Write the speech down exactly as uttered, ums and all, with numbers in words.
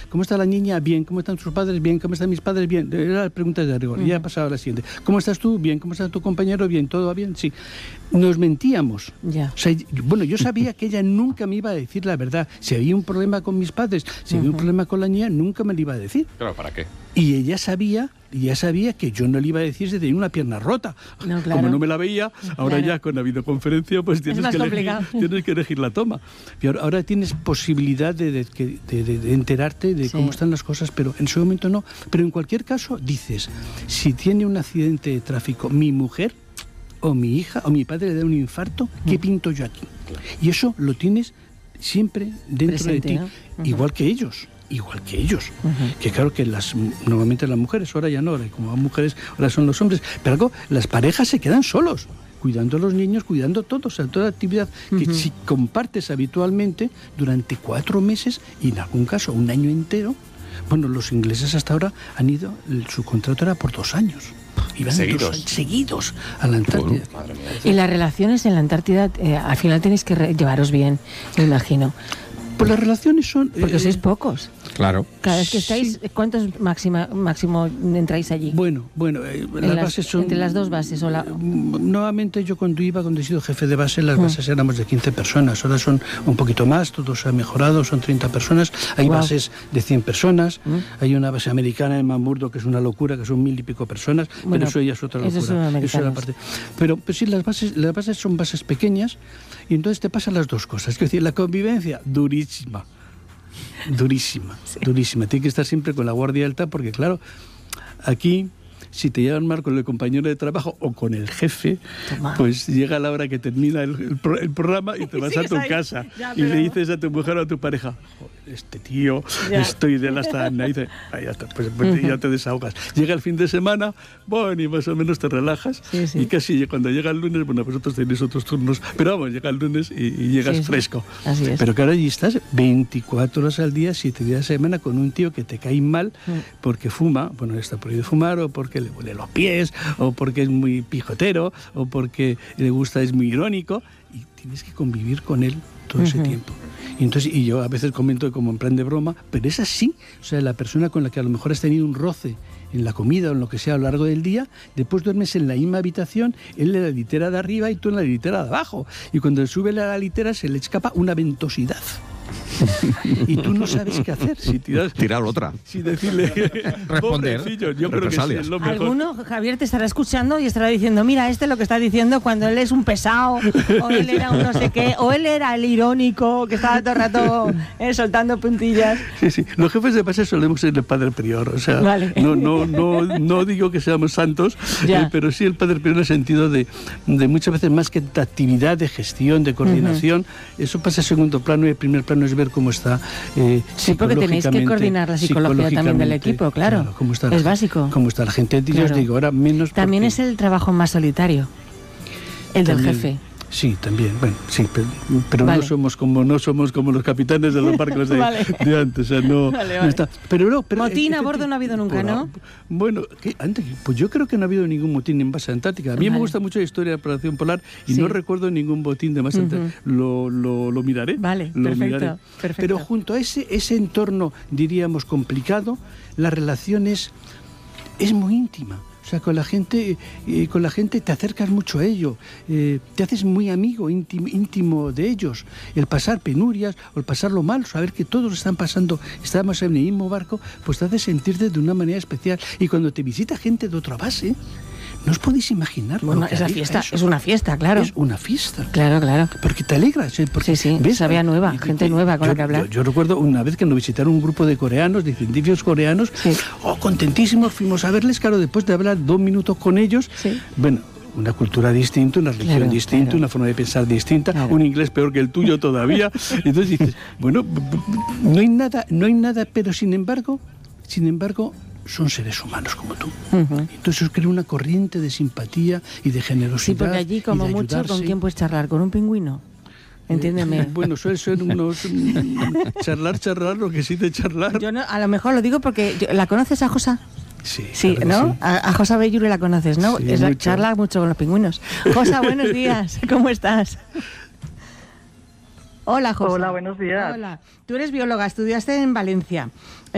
¿Cómo está la niña? Bien. ¿Cómo están sus padres? Bien. ¿Cómo están mis padres? Bien. Era la pregunta de rigor. Uh-huh. Y ya pasaba a la siguiente. ¿Cómo estás tú? Bien. ¿Cómo está tu compañero? Bien. ¿Todo va bien? Sí. Nos mentíamos. Ya. O sea, bueno, yo sabía que ella nunca me iba a decir la verdad. Si había un problema con mis padres, si había uh-huh. un problema con la niña, nunca me lo iba a decir. Claro, ¿para qué? Y ella sabía, y ya sabía que yo no le iba a decir si tenía una pierna rota. No, claro. Como no me la veía, ahora claro. ya con la videoconferencia pues tienes que, elegir, tienes que elegir la toma. Y ahora, ahora tienes posibilidad de, de, de, de, de enterarte de sí. cómo están las cosas, pero en ese momento no. Pero en cualquier caso dices, si tiene un accidente de tráfico mi mujer, o mi hija, o mi padre le da un infarto, ¿qué pinto yo aquí? Y eso lo tienes siempre dentro Presente, de ti, ¿no? uh-huh. igual que ellos. Igual que ellos, uh-huh. que claro que las normalmente las mujeres, ahora ya no, ahora como mujeres, ahora son los hombres, pero algo, las parejas se quedan solos, cuidando a los niños, cuidando todo, o sea, toda actividad uh-huh. que si compartes habitualmente durante cuatro meses y en algún caso un año entero. Bueno, los ingleses hasta ahora han ido, su contrato era por dos años. Iban seguidos. Dos, seguidos a la Antártida. Madre mía. Y las relaciones en la Antártida, eh, al final tenéis que re- llevaros bien, me imagino. Pues las relaciones son... Porque eh, sois pocos. Claro. Cada vez que estáis, sí. ¿cuántos máxima, máximo entráis allí? Bueno, bueno, eh, las, las bases son... Entre las dos bases. O la... Nuevamente yo cuando iba, cuando he sido jefe de base, las mm. bases éramos de quince personas. Ahora son un poquito más, todo se ha mejorado, son treinta personas. Hay wow. bases de cien personas. Mm. Hay una base americana en Mamburdo que es una locura, que son mil y pico personas. Bueno, pero eso ya es otra locura. Eso es la parte. Pero, pero sí, las bases, las bases son bases pequeñas y entonces te pasan las dos cosas. Es decir, la convivencia durísima. Durísima, sí. durísima. Tiene que estar siempre con la guardia alta porque, claro, aquí, si te llevan mal con el compañero de trabajo o con el jefe, Toma. Pues llega la hora que termina el, el, pro, el programa y te vas a tu ahí. casa ya, pero... y le dices a tu mujer o a tu pareja, este tío, ya. estoy de la hasta dice, ah, ya está, pues, pues uh-huh. ya te desahogas. Llega el fin de semana, bueno, y más o menos te relajas sí, sí. y casi cuando llega el lunes, bueno, vosotros tenéis otros turnos, pero vamos, llega el lunes y, y llegas sí, fresco. Sí. Así es. Pero claro, allí estás veinticuatro horas al día, siete días a la semana con un tío que te cae mal uh-huh. porque fuma, bueno, está prohibido fumar o porque le huele los pies, o porque es muy pijotero, o porque le gusta, es muy irónico, y tienes que convivir con él todo uh-huh. ese tiempo. Y entonces, y yo a veces comento como en plan de broma, pero es así, o sea, la persona con la que a lo mejor has tenido un roce en la comida o en lo que sea a lo largo del día, después duermes en la misma habitación, él en la litera de arriba y tú en la litera de abajo, y cuando sube a la litera se le escapa una ventosidad. Y tú no sabes qué hacer. Si tiras, tirar otra. Si decirle, responder. Yo creo que sí, es lo mejor. Alguno, Javier, te estará escuchando y estará diciendo, mira, este es lo que está diciendo cuando él es un pesado, o él era un no sé qué, o él era el irónico que estaba todo el rato eh, soltando puntillas. Sí, sí. Los jefes de base solemos ser el padre prior. O sea, vale. no, no, no, no digo que seamos santos, eh, pero sí el padre prior en el sentido de, de muchas veces más que de actividad, de gestión, de coordinación. Uh-huh. Eso pasa a segundo plano y el primer plano es ver cómo está eh, sí, porque tenéis que coordinar la psicología también del equipo, claro, claro cómo está es la, básico. Cómo está la gente, claro. Yo os digo, ahora menos también porque... es el trabajo más solitario, el también, del jefe. Sí, también, bueno, sí, pero, pero vale. no somos como no somos como los capitanes de los barcos de, vale. de antes, o sea, no, vale, vale. no está. Pero no, pero motín a bordo no ha habido nunca, por, ¿no? Bueno, ¿qué? Antes, pues yo creo que no ha habido ningún motín en base antártica. A mí vale. me gusta mucho la historia de la operación polar y sí. no recuerdo ningún botín de base uh-huh. antártica. Lo, lo, lo miraré. Vale, lo perfecto, miraré. perfecto. Pero junto a ese ese entorno, diríamos complicado, la relación es, es muy íntima. O sea, con la gente, eh, con la gente te acercas mucho a ello, eh, te haces muy amigo, íntimo, íntimo de ellos. El pasar penurias o el pasarlo mal, saber que todos están pasando, estamos en el mismo barco, pues te hace sentirte de una manera especial. Y cuando te visita gente de otra base, no os podéis imaginar. Bueno, es, la fiesta, es una fiesta, claro. Es una fiesta. Claro, claro. Porque te alegras. Porque, sí, sí, ¿ves? Sabía nueva, gente yo, nueva con yo, la que hablar. Yo, yo recuerdo una vez que nos visitaron un grupo de coreanos, de científicos coreanos, sí. oh, contentísimos, fuimos a verles, claro, después de hablar dos minutos con ellos, sí. bueno, una cultura distinta, una religión claro, distinta, claro. una forma de pensar distinta, claro. un inglés peor que el tuyo todavía. Entonces dices, bueno, no hay nada, no hay nada, pero sin embargo, sin embargo, son seres humanos como tú. Uh-huh. Entonces os crea una corriente de simpatía y de generosidad. Sí, porque allí como mucho, ayudarse. ¿Con quién puedes charlar? ¿Con un pingüino? Entiéndeme. Eh, bueno, suelen ser unos... charlar, charlar, lo que sí de charlar. Yo no, a lo mejor lo digo porque... Yo, ¿la conoces a Josa? Sí, sí, ¿no? Sí. A, a Josa Belluri la conoces, ¿no? Sí, es la charla mucho con los pingüinos. Josa, buenos días. ¿Cómo estás? Hola, Josa. Hola, buenos días. Hola. Tú eres bióloga, estudiaste en Valencia.